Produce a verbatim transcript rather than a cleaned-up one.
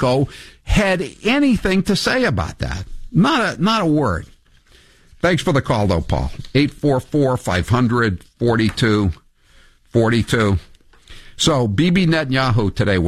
Politico had anything to say about that. Not a, not a word. Thanks for the call, though, Paul. eight four four, five hundred, forty-two forty-two. So, Bibi Netanyahu today